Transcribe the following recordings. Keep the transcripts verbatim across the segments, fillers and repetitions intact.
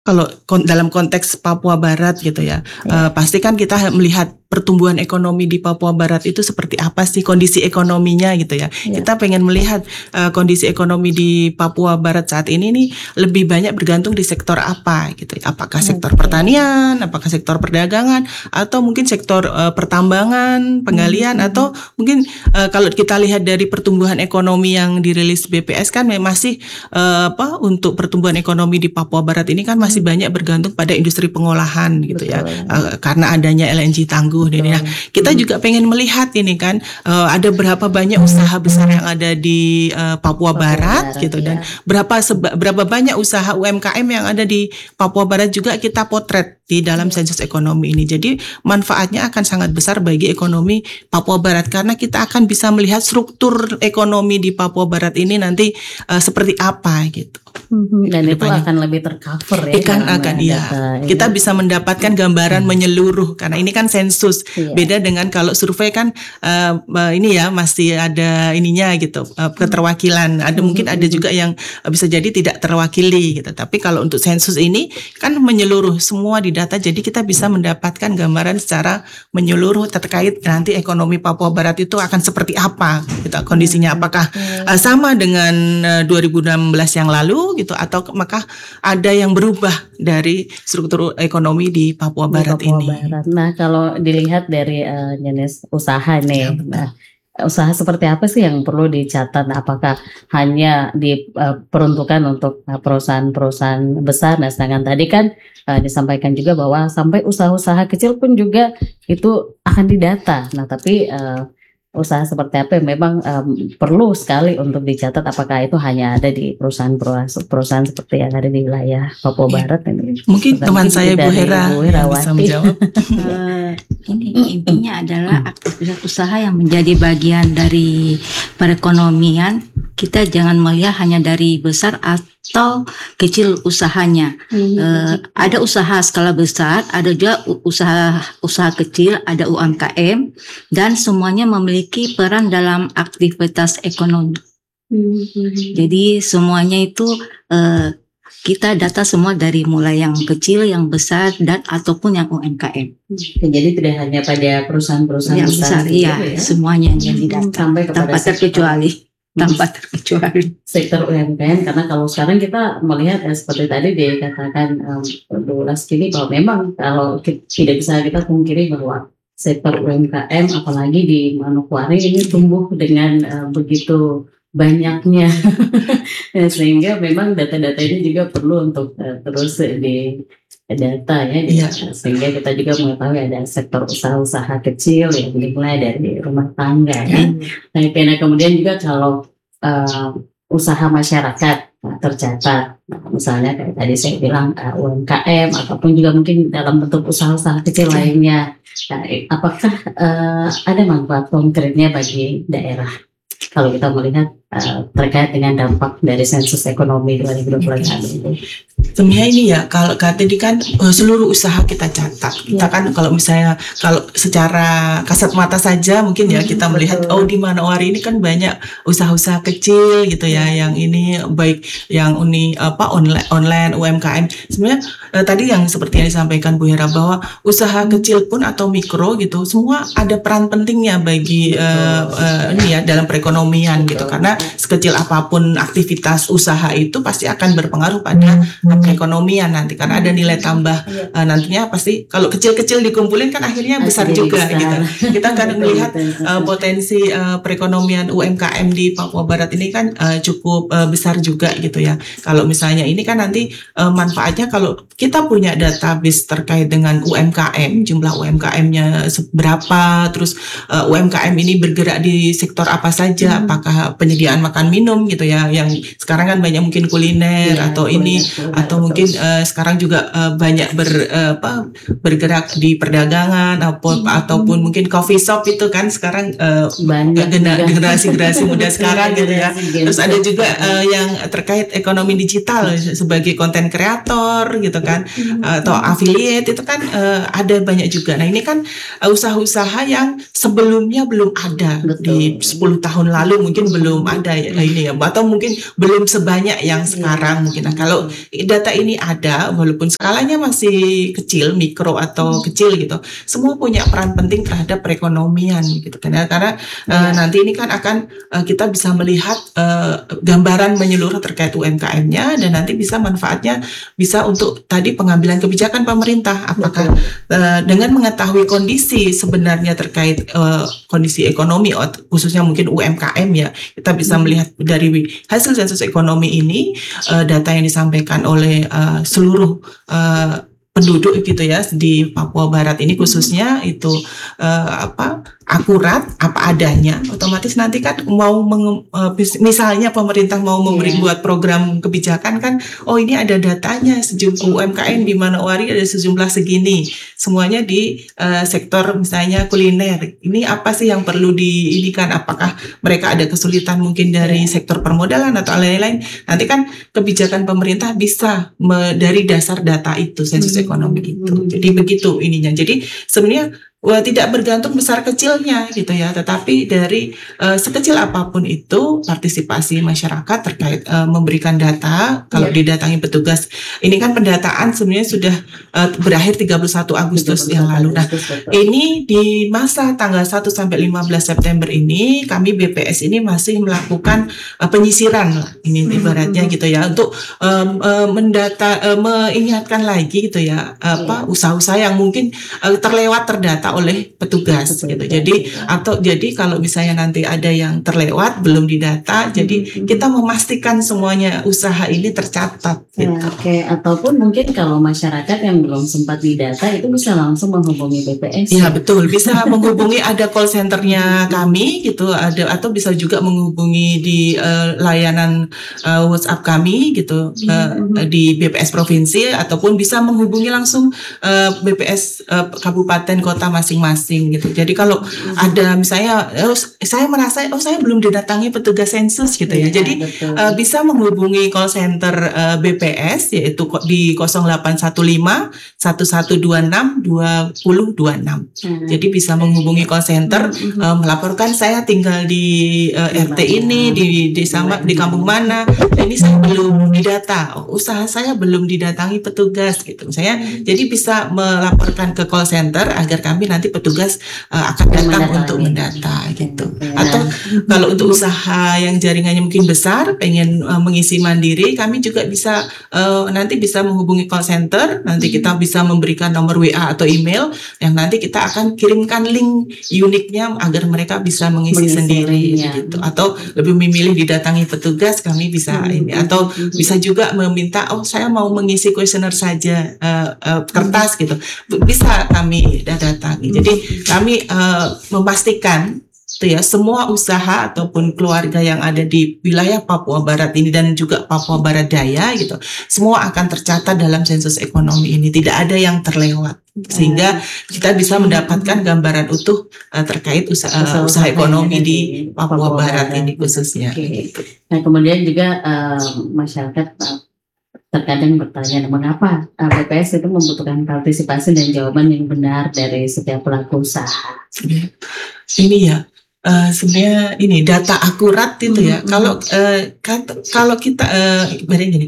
Kalau kon- dalam konteks Papua Barat gitu ya, Ya. eh, pasti kan kita melihat pertumbuhan ekonomi di Papua Barat itu seperti apa sih kondisi ekonominya gitu ya. Ya. Kita pengen melihat eh, kondisi ekonomi di Papua Barat saat ini nih lebih banyak bergantung di sektor apa gitu ya. Apakah sektor Oke. pertanian, apakah sektor perdagangan, atau mungkin sektor eh, pertambangan, penggalian, Hmm. atau mungkin eh, kalau kita lihat dari pertumbuhan ekonomi yang dirilis B P S kan memang masih eh, apa untuk pertumbuhan ekonomi di Papua Barat ini kan masih banyak bergantung pada industri pengolahan gitu ya. Betul. Eh, karena adanya L N G tangguh ini. Nah, kita Hmm. juga pengen melihat ini kan eh, ada berapa banyak usaha besar yang ada di eh, Papua, Papua Barat, Barat, gitu ya. dan berapa seba- berapa banyak usaha U M K M yang ada di Papua Barat juga kita potret di dalam Ya. sensus ekonomi ini. Jadi manfaatnya akan sangat besar bagi ekonomi Papua Barat karena kita akan bisa melihat struktur ekonomi di Papua Barat ini nanti eh, seperti apa gitu. Mhm. Dan itu Kedepannya. akan lebih tercover ya. Ikan dalam akan data ya. ini. Kita bisa mendapatkan gambaran menyeluruh karena ini kan sensus. Iya. Beda dengan kalau survei kan eh, eh, ini ya masih ada ininya gitu eh, keterwakilan. Ada mungkin ada juga yang eh, bisa jadi tidak terwakili gitu. Tapi kalau untuk sensus ini kan menyeluruh semua di data. Jadi kita bisa mendapatkan gambaran secara menyeluruh terkait nanti ekonomi Papua Barat itu akan seperti apa gitu kondisinya. Apakah eh, sama dengan eh, dua ribu enam belas yang lalu gitu atau maka ada yang berubah dari struktur ekonomi di Papua Di Barat Papua ini. Barat. Nah, kalau dilihat dari eh, jenis usaha nih, Ya, betul. nah, usaha seperti apa sih yang perlu dicatat? Apakah hanya diperuntukkan untuk eh, perusahaan-perusahaan besar? Nah, sedangkan tadi kan eh, disampaikan juga bahwa sampai usaha-usaha kecil pun juga itu akan didata. Nah, tapi eh, usaha seperti apa yang memang em, perlu sekali untuk dicatat? Apakah itu hanya ada di perusahaan-perusahaan perusahaan seperti yang ada di wilayah Papua Ya. Barat ini? Mungkin Dan teman mungkin saya Bu dari Hera Bu yang bisa Herawati. menjawab. Eh, ini intinya adalah aktivitas usaha yang menjadi bagian dari perekonomian. Kita jangan melihat hanya dari besar atau kecil usahanya. Eh, ada usaha skala besar, ada juga u- usaha usaha kecil, ada U M K M, dan semuanya memiliki peran dalam aktivitas ekonomi. Jadi semuanya itu eh, kita data semua dari mulai yang kecil, yang besar, dan ataupun yang U M K M. Jadi tidak hanya pada perusahaan-perusahaan Yang besar, gitu iya, ya, semuanya yang didata sampai kepada tanpa sektor- terkecuali, tanpa terkecuali. sektor U M K M, karena kalau sekarang kita melihat eh, seperti tadi dikatakan um, Bu Laskini bahwa memang kalau ki- tidak bisa kita pungkiri bahwa sektor U M K M apalagi di Manokwari ini tumbuh dengan eh, begitu banyaknya. Ya, sehingga memang data-data ini juga perlu untuk eh, terus di data ya, Iya. sehingga kita juga mengetahui ada sektor usaha-usaha kecil yang dimulai dari rumah tangga ya. Nah, karena kemudian juga kalau eh, usaha masyarakat nah, tercatat, nah, misalnya kayak tadi saya bilang eh, U M K M ataupun juga mungkin dalam bentuk usaha-usaha kecil lainnya. Nah, eh, apakah eh, ada manfaat konkretnya bagi daerah kalau kita melihat eh, terkait dengan dampak dari sensus ekonomi dua ribu dua puluh satu ini? Sebenarnya ini ya kalau tadi kan eh, seluruh usaha kita catat. Kita Ya. kan kalau misalnya kalau secara kasat mata saja mungkin ya Hmm, kita melihat betul. oh di Manowari ini kan banyak usaha-usaha kecil gitu ya yang ini baik yang uni apa online online U M K M. Sebenarnya eh, tadi yang seperti yang disampaikan Bu Hera bahwa usaha kecil pun atau mikro gitu semua ada peran pentingnya bagi eh, eh, ini ya dalam perekonomian gitu karena sekecil apapun aktivitas usaha itu pasti akan berpengaruh pada perekonomian nanti karena ada nilai tambah eh, nantinya pasti kalau kecil-kecil dikumpulin kan akhirnya besar Jadi juga besar. gitu. Kita akan Betul, melihat betul, eh, potensi eh, perekonomian U M K M di Papua Barat ini kan eh, cukup eh, besar juga gitu ya. Kalau misalnya ini kan nanti eh, manfaatnya kalau kita punya database terkait dengan U M K M, jumlah U M K M-nya berapa, terus eh, U M K M ini bergerak di sektor apa saja, apakah penyediaan makan minum gitu ya, yang sekarang kan banyak mungkin kuliner Iya, atau ini kuliner, atau betul. mungkin eh, sekarang juga eh, banyak ber, eh, apa, bergerak di perdagangan atau, ataupun mungkin coffee shop itu kan sekarang eh, Banyak gena- juga. generasi-generasi muda sekarang gitu ya. Generasi Gen Terus Z. ada juga eh, yang terkait ekonomi digital sebagai konten kreator gitu kan atau affiliate itu kan eh, ada banyak juga. Nah ini kan eh, usaha-usaha yang sebelumnya belum ada Betul. di sepuluh tahun lalu mungkin belum ada ada ya ini ya, atau mungkin belum sebanyak yang sekarang mungkin. Nah, kalau data ini ada, walaupun skalanya masih kecil, mikro atau kecil gitu, semua punya peran penting terhadap perekonomian gitu kan. Karena uh, nanti ini kan akan uh, kita bisa melihat uh, gambaran menyeluruh terkait U M K M-nya, dan nanti bisa manfaatnya bisa untuk tadi pengambilan kebijakan pemerintah. Apakah uh, dengan mengetahui kondisi sebenarnya terkait uh, kondisi ekonomi, khususnya mungkin U M K M ya, kita bisa melihat dari hasil sensus ekonomi ini, uh, data yang disampaikan oleh uh, seluruh uh, penduduk gitu ya di Papua Barat ini khususnya itu uh, apa akurat apa adanya, otomatis nanti kan mau menge, uh, misalnya pemerintah mau memberi yeah. buat program kebijakan kan, oh ini ada datanya sejumlah U M K M di Manowari ada sejumlah segini, semuanya di uh, sektor misalnya kuliner, ini apa sih yang perlu diinikan, apakah mereka ada kesulitan mungkin dari yeah. sektor permodalan atau lain-lain, nanti kan kebijakan pemerintah bisa me, dari dasar data itu sensus hmm. ekonomi itu, jadi begitu ininya, jadi sebenarnya wah, tidak bergantung besar kecilnya gitu ya, tetapi dari uh, sekecil apapun itu partisipasi masyarakat terkait uh, memberikan data. Kalau yeah. didatangi petugas, ini kan pendataan sebenarnya sudah uh, berakhir tiga puluh satu Agustus yang lalu. Nah, ini di masa tanggal satu sampai lima belas September ini kami B P S ini masih melakukan uh, penyisiran lah, ini ibaratnya gitu ya, untuk um, uh, mendata uh, mengingatkan lagi gitu ya apa yeah. usaha-usaha yang mungkin uh, terlewat terdata oleh petugas betul, gitu. Jadi ya. atau jadi kalau misalnya nanti ada yang terlewat belum didata, hmm, jadi hmm. kita memastikan semuanya usaha ini tercatat gitu. Nah, oke, okay. Ataupun mungkin kalau masyarakat yang belum sempat didata itu bisa langsung menghubungi B P S. Iya, betul, bisa menghubungi, ada call centernya kami gitu, ada, atau bisa juga menghubungi di uh, layanan uh, WhatsApp kami gitu, uh, hmm. di B P S provinsi, ataupun bisa menghubungi langsung uh, B P S uh, kabupaten kota masing-masing gitu. Jadi kalau hmm. ada misalnya oh, saya merasa oh saya belum didatangi petugas sensus gitu ya. ya Jadi uh, bisa menghubungi call center uh, B P S yaitu di nol delapan satu lima satu satu dua enam dua nol dua enam. Hmm. Jadi bisa menghubungi call center hmm. uh, melaporkan saya tinggal di uh, R T ini di desa di kampung mana. Ini saya belum didata. Oh, usaha saya belum didatangi petugas gitu. Saya hmm. jadi bisa melaporkan ke call center agar kami nanti petugas uh, akan datang mendata untuk mendata gitu. Ya. Atau kalau untuk usaha yang jaringannya mungkin besar, pengen uh, mengisi mandiri, kami juga bisa uh, nanti bisa menghubungi call center. Nanti kita bisa memberikan nomor W A atau email yang nanti kita akan kirimkan link uniknya agar mereka bisa mengisi, mengisi sendiri ya. Gitu. Atau lebih memilih didatangi petugas, kami bisa hmm. ini. Atau hmm. bisa juga meminta, oh saya mau mengisi kuesioner saja uh, uh, kertas gitu. Bisa kami datang. Jadi kami uh, memastikan itu ya semua usaha ataupun keluarga yang ada di wilayah Papua Barat ini dan juga Papua Barat Daya gitu, semua akan tercatat dalam sensus ekonomi ini, tidak ada yang terlewat, sehingga kita bisa mendapatkan gambaran utuh uh, terkait usaha, usaha, usaha ekonomi di Papua, Papua Barat, Barat ini khususnya. Okay. Nah kemudian juga uh, masyarakat uh, terkadang bertanya mengapa B P S itu membutuhkan partisipasi dan jawaban yang benar dari setiap pelaku usaha. Ini ya uh, sebenarnya ini data akurat itu ya. Mm-hmm. Kalau uh, kalau kita uh, gini,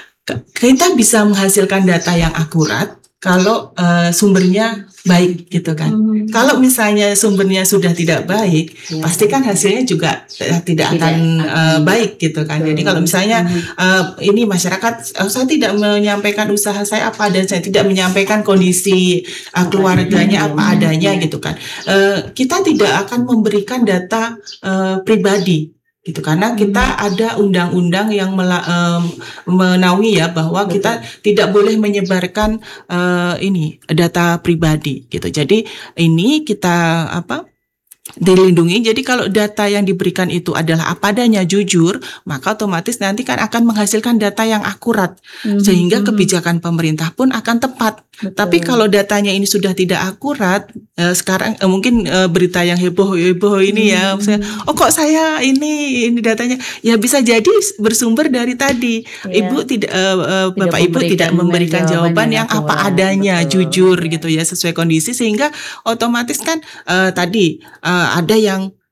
kita bisa menghasilkan data yang akurat kalau uh, sumbernya baik gitu kan. Hmm. Kalau misalnya sumbernya sudah tidak baik, ya. Pasti kan hasilnya juga tidak, tidak akan uh, baik gitu kan. Hmm. Jadi kalau misalnya uh, ini masyarakat, uh, saya tidak menyampaikan usaha saya apa dan saya tidak menyampaikan kondisi uh, keluarganya apa adanya gitu kan. Uh, kita tidak akan memberikan data uh, pribadi. Gitu karena kita ada undang-undang yang mela, um, menaungi ya bahwa Betul. Kita tidak boleh menyebarkan uh, ini data pribadi gitu. Jadi ini kita apa dilindungi. Jadi kalau data yang diberikan itu adalah apa adanya, jujur, maka otomatis nanti kan akan menghasilkan data yang akurat, mm-hmm. sehingga kebijakan pemerintah pun akan tepat. Betul. Tapi kalau datanya ini sudah tidak akurat, eh, sekarang eh, mungkin eh, berita yang heboh-heboh ini mm-hmm. ya, misalnya, oh kok saya ini ini datanya, ya bisa jadi bersumber dari tadi, yeah. ibu tidak, eh, eh, bapak ibu tidak memberikan jawaban yang, yang apa adanya, betul. Jujur gitu ya, sesuai kondisi, sehingga otomatis kan eh, tadi eh, ada yang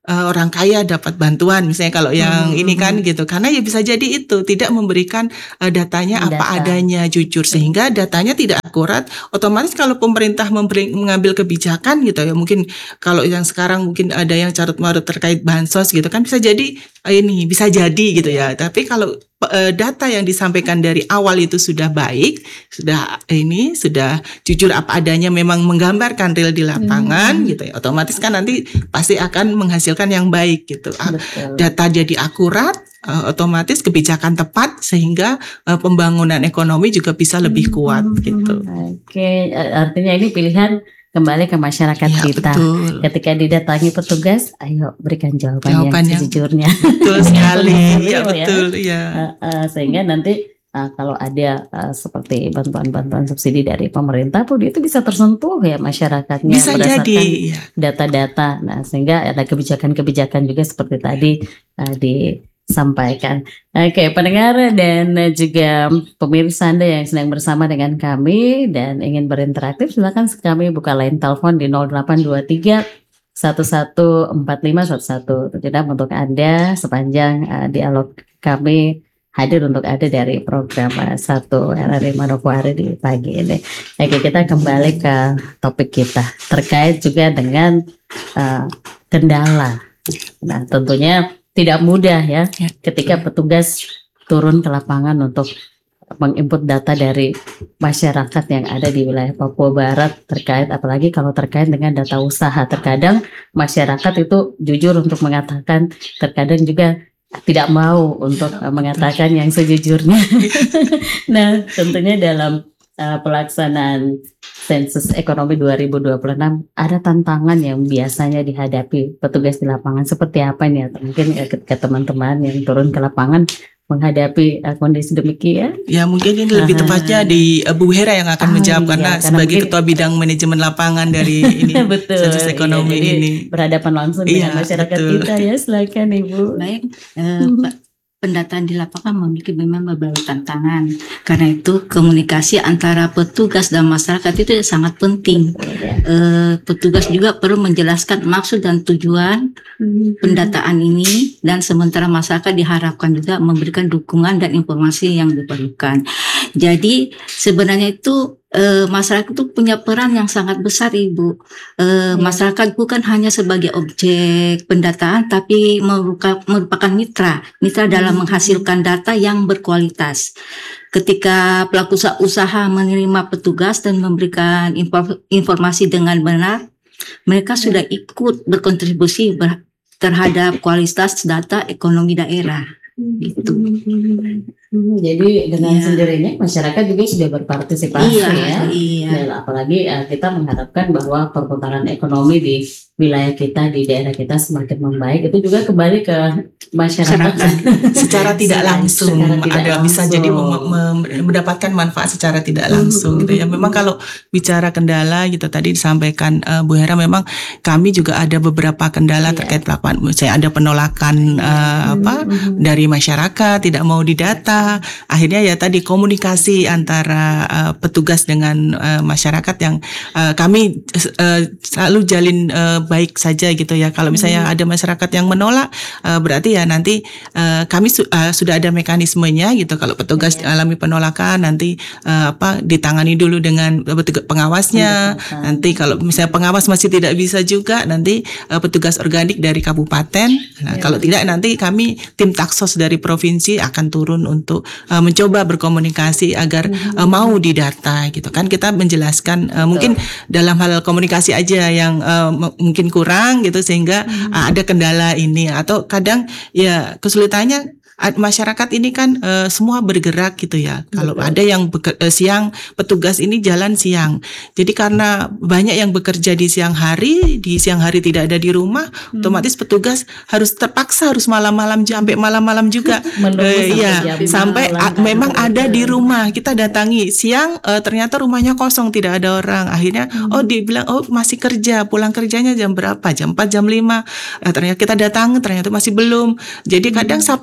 uh, orang kaya dapat bantuan misalnya kalau yang Hmm. ini kan gitu, karena ya bisa jadi itu tidak memberikan uh, datanya apa Data. adanya jujur sehingga datanya tidak akurat. Otomatis kalau pemerintah memberi, mengambil kebijakan gitu ya, mungkin kalau yang sekarang mungkin ada yang carut marut terkait bansos gitu kan, bisa jadi uh, ini bisa jadi gitu ya. Tapi kalau uh, data yang disampaikan dari awal itu sudah baik, sudah ini sudah jujur apa adanya, memang menggambarkan real di lapangan gitu ya, otomatis kan nanti pasti akan menghasilkan yang baik gitu. Ah, Betul. Data jadi akurat, uh, otomatis kebijakan tepat sehingga uh, pembangunan ekonomi juga bisa lebih kuat gitu. Oke, eh, artinya ini pilihan kembali ke masyarakat Ya, kita. betul. Ketika didatangi petugas, ayo berikan jawaban, Jawaban yang yang- sejujurnya. Betul sekali. Real Ya, ya. betul ya. Uh, uh, sehingga nanti uh, kalau ada uh, seperti bantuan-bantuan subsidi dari pemerintah pun itu bisa tersentuh ya masyarakatnya Bisa berdasarkan jadi ya. data-data. Nah, sehingga ada kebijakan-kebijakan juga seperti tadi uh, disampaikan. Oke, pendengar dan uh, juga pemirsa Anda yang sedang bersama dengan kami dan ingin berinteraktif, silakan kami buka line telepon di nol delapan dua tiga satu satu empat lima satu satu. Tidak untuk Anda sepanjang uh, dialog kami hadir untuk ada dari program uh, satu R R I Manokwari di pagi ini. Oke, kita kembali ke topik kita terkait juga dengan uh, kendala. Nah, tentunya tidak mudah ya Ya, ketika petugas turun ke lapangan untuk menginput data dari masyarakat yang ada di wilayah Papua Barat terkait, apalagi kalau terkait dengan data usaha. Terkadang masyarakat itu jujur untuk mengatakan, terkadang juga tidak mau untuk uh, mengatakan yang sejujurnya. Nah, tentunya dalam uh, pelaksanaan sensus ekonomi dua ribu dua puluh enam ada tantangan yang biasanya dihadapi petugas di lapangan. Seperti apa nih? Atau mungkin uh, ketika teman-teman yang turun ke lapangan menghadapi uh, kondisi demikian. Ya mungkin ini lebih Ah. tepatnya di uh, Bu Hera yang akan Ah, menjawab iya, karena karena sebagai mungkin- ketua bidang manajemen lapangan dari ini Betul. sensus ekonomi Iya, jadi ini. berhadapan langsung Iya, dengan masyarakat betul. kita ya. Silakan Ibu. Baik, eh, Pak, pendataan di lapangan memiliki memang beberapa tantangan. Karena itu komunikasi antara petugas dan masyarakat itu sangat penting. Eh, petugas juga perlu menjelaskan maksud dan tujuan pendataan ini, dan sementara masyarakat diharapkan juga memberikan dukungan dan informasi yang diperlukan. Jadi sebenarnya itu eh, masyarakat itu punya peran yang sangat besar, Ibu. Eh, Iya. Masyarakat bukan hanya sebagai objek pendataan, tapi merupakan, merupakan mitra, mitra dalam menghasilkan data yang berkualitas. Ketika pelaku usaha menerima petugas dan memberikan info- informasi dengan benar, mereka sudah ikut berkontribusi ber- terhadap kualitas data ekonomi daerah. Gitu. Hmm, Jadi dengan Iya. sendirinya masyarakat juga sudah berpartisipasi Iya, ya. iya. Dan apalagi eh, kita mengharapkan bahwa perputaran ekonomi di wilayah kita, di daerah kita semakin membaik. Itu juga kembali ke masyarakat. Masyarakat. Secara tidak langsung Secara tidak ada bisa langsung. jadi mem- mem- mendapatkan manfaat secara tidak langsung Mhm, gitu ya. mhm, Memang kalau bicara kendala gitu tadi disampaikan uh, Bu Hera, memang kami juga ada beberapa kendala Iya. terkait pelaporan. Misalnya ada penolakan uh, apa Mhm. dari masyarakat, tidak mau didata. Akhirnya ya tadi komunikasi antara uh, petugas dengan uh, masyarakat yang uh, kami uh, selalu jalin uh, baik saja gitu ya. Kalau misalnya ada masyarakat yang menolak, uh, berarti ya nanti uh, kami su- uh, sudah ada mekanismenya gitu. Kalau petugas Iya. alami penolakan, nanti uh, apa ditangani dulu dengan petugas pengawasnya. Pendekatan. Nanti kalau misalnya pengawas masih tidak bisa juga, nanti uh, petugas organik dari kabupaten. Nah, Ya. kalau tidak nanti kami tim taksos dari provinsi akan turun untuk uh, mencoba berkomunikasi agar uh, mau didata gitu kan. Kita menjelaskan uh, mungkin dalam hal komunikasi aja yang uh, m- mungkin kurang gitu sehingga uh, ada kendala ini, atau kadang ya kesulitannya ad- masyarakat ini kan eh, semua bergerak gitu ya. Kalau Betul. ada yang beke- eh, siang, petugas ini jalan siang. Jadi karena banyak yang bekerja di siang hari, di siang hari tidak ada di rumah, otomatis petugas harus terpaksa harus malam-malam sampai malam-malam juga. Menunggu Eh, sampai iya, jam sampai malam, a- kan? memang ada di rumah. Kita datangi siang, eh, ternyata rumahnya kosong, tidak ada orang. Akhirnya oh dibilang oh masih kerja, pulang kerjanya jam berapa? Jam empat, jam lima. Eh, ternyata kita datang, ternyata masih belum. Jadi kadang Sabtu Minggu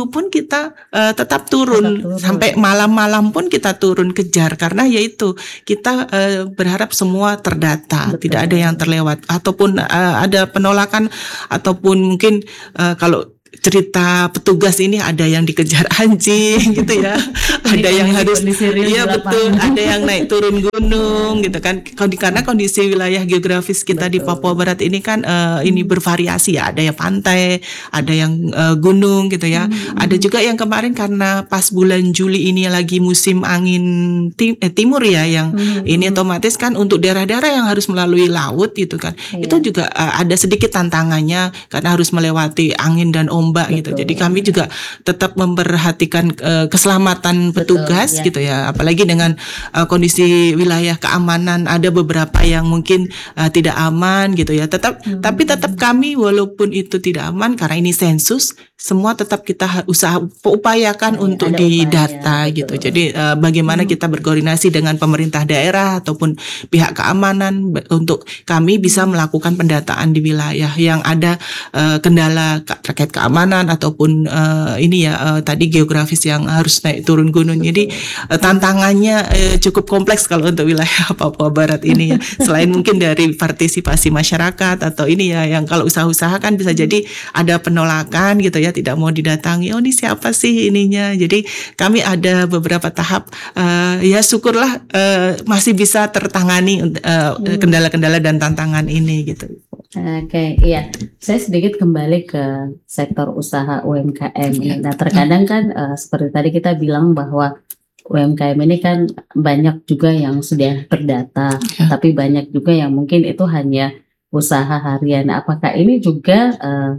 minggu pun kita uh, tetap turun, Tetap turun. sampai malam-malam pun kita turun kejar, karena yaitu kita uh, berharap semua terdata, Betul. tidak ada yang terlewat, ataupun uh, ada penolakan, ataupun mungkin uh, kalau cerita petugas ini ada yang dikejar anjing gitu ya, ada yang harus, iya betul, ada yang naik turun gunung gitu kan, karena kondisi wilayah geografis kita betul. Di Papua Barat ini kan uh, ini bervariasi ya, ada yang pantai, ada yang uh, gunung gitu ya, hmm. ada juga yang kemarin karena pas bulan Juli ini lagi musim angin tim, eh, timur ya, yang hmm. ini otomatis kan untuk daerah-daerah yang harus melalui laut gitu kan, iya. Itu juga uh, ada sedikit tantangannya karena harus melewati angin dan ombak. Betul, gitu. Jadi kami juga tetap memperhatikan uh, keselamatan petugas. Betul, ya. Gitu ya. Apalagi dengan uh, kondisi wilayah keamanan, ada beberapa yang mungkin uh, tidak aman gitu ya. Tetap hmm. tapi tetap kami walaupun itu tidak aman karena ini sensus, semua tetap kita usaha upayakan ya, untuk didata upaya, gitu. Betul. Jadi uh, bagaimana hmm. kita berkoordinasi dengan pemerintah daerah ataupun pihak keamanan untuk kami bisa melakukan pendataan di wilayah yang ada uh, kendala terkait keamanan ataupun uh, ini ya uh, tadi geografis yang harus naik turun gunung. Jadi uh, tantangannya uh, cukup kompleks kalau untuk wilayah Papua Barat ini ya. Selain mungkin dari partisipasi masyarakat atau ini ya, yang kalau usaha-usaha kan bisa jadi ada penolakan gitu ya, tidak mau didatangi. Oh ini siapa sih ininya? Jadi kami ada beberapa tahap uh, ya syukurlah uh, masih bisa tertangani uh, hmm. kendala-kendala dan tantangan ini gitu. Oke, okay, iya. Saya sedikit kembali ke sektor usaha U M K M. Ya. Nah, terkadang kan uh, seperti tadi kita bilang bahwa U M K M ini kan banyak juga yang sudah terdata, ya. Tapi banyak juga yang mungkin itu hanya usaha harian. Apakah ini juga uh,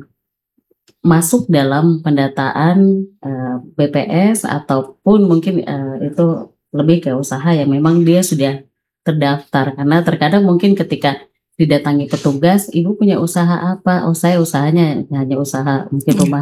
masuk dalam pendataan uh, B P S ataupun mungkin uh, itu lebih ke usaha yang memang dia sudah terdaftar? Karena terkadang mungkin ketika didatangi petugas, ibu punya usaha apa? Oh saya usahanya hanya usaha mungkin rumah